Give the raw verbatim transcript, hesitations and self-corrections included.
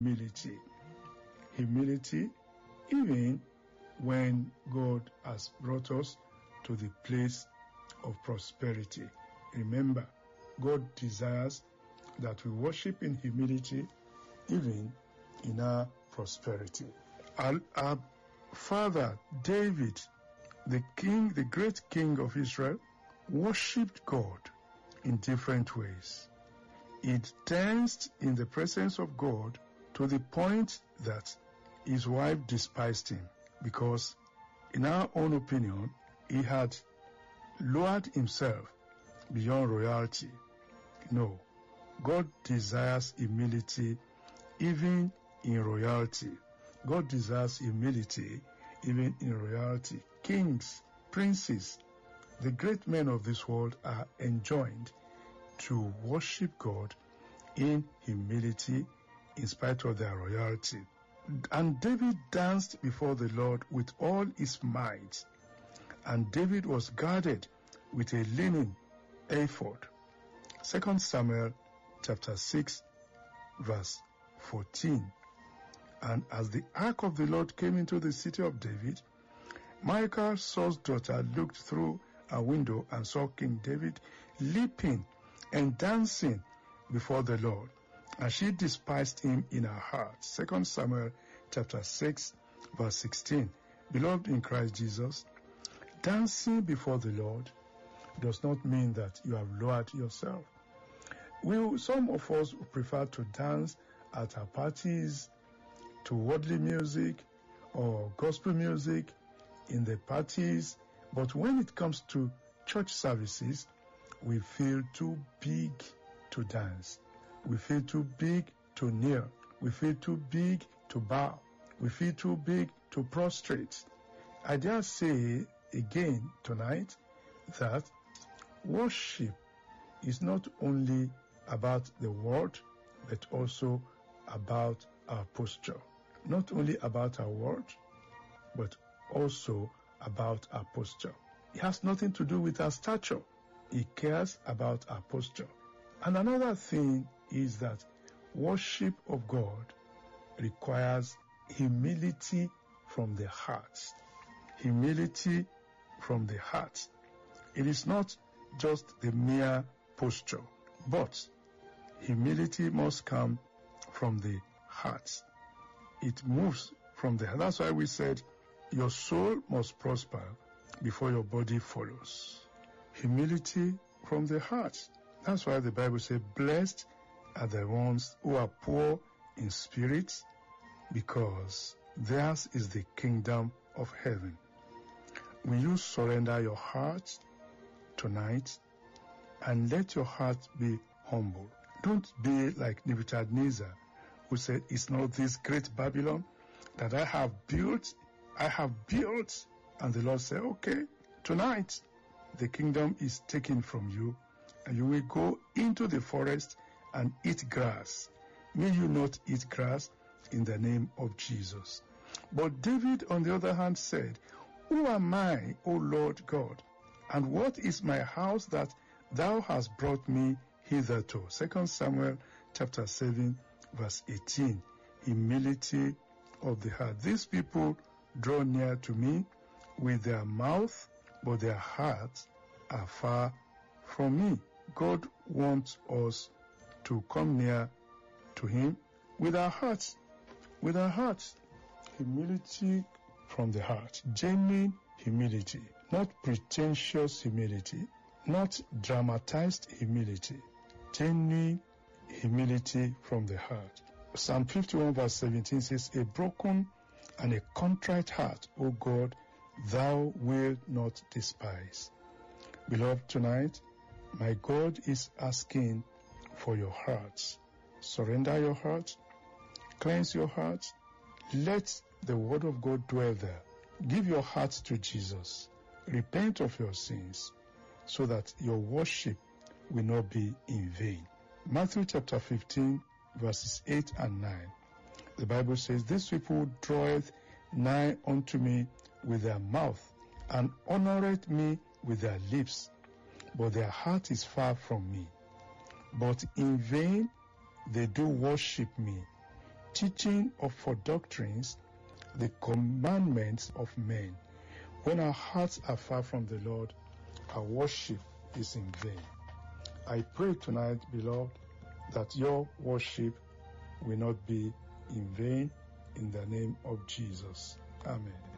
humility. Humility, even when God has brought us to the place of prosperity. Remember, God desires that we worship in humility, even in our prosperity. Our, our father David, the king, the great king of Israel, worshipped God in different ways. He danced in the presence of God to the point that his wife despised him, because in our own opinion, he had lowered himself beyond royalty. No, God desires humility even in royalty. God desires humility even in royalty. Kings, princes, the great men of this world are enjoined to worship God in humility in spite of their royalty. And David danced before the Lord with all his might, and David was guarded with a linen ephod. Second Samuel chapter six verse fourteen. And as the ark of the Lord came into the city of David, Michal, Saul's daughter, looked through a window and saw King David leaping and dancing before the Lord, and she despised him in her heart. Second Samuel chapter six verse sixteen. Beloved in Christ Jesus, dancing before the Lord does not mean that you have lowered yourself. We, some of us prefer to dance at our parties to worldly music or gospel music in the parties, but when it comes to church services, we feel too big to dance. We feel too big to kneel. We feel too big to bow. We feel too big to prostrate. I dare say again tonight that worship is not only about the word, but also about our posture. Not only about our word, but also about our posture. It has nothing to do with our stature. It cares about our posture. And another thing is that worship of God requires humility from the heart. Humility from the heart. It is not just the mere posture, but humility must come from the heart. It moves from the heart. That's why we said your soul must prosper before your body follows. Humility from the heart. That's why the Bible says, blessed are the ones who are poor in spirit, because theirs is the kingdom of heaven. Will you surrender your heart tonight and let your heart be humble? Don't be like Nebuchadnezzar, who said, it's not this great Babylon that I have built, I have built. And the Lord said, okay, tonight the kingdom is taken from you, and you will go into the forest and eat grass. May you not eat grass in the name of Jesus. But David, on the other hand, said, who am I, O Lord God, and what is my house that thou hast brought me hitherto? Second Samuel chapter seven verse eighteen. Humility of the heart. These people draw near to me with their mouth, but their hearts are far from me. God wants us to come near to Him with our hearts. With our hearts. Humility from the heart. Genuine humility. Not pretentious humility. Not dramatized humility. Genuine humility from the heart. Psalm fifty-one verse seventeen says, a broken and a contrite heart, O God, thou wilt not despise. Beloved, tonight, my God is asking for your hearts. Surrender your heart. Cleanse your heart. Let the word of God dwell there. Give your heart to Jesus. Repent of your sins so that your worship will not be in vain. Matthew chapter fifteen verses eight and nine. The Bible says, these people draweth nigh unto me with their mouth, and honoreth me with their lips, but their heart is far from me. But in vain they do worship me, teaching of for doctrines, the commandments of men. When our hearts are far from the Lord, our worship is in vain. I pray tonight, beloved, that your worship will not be in vain, in the name of Jesus. Amen.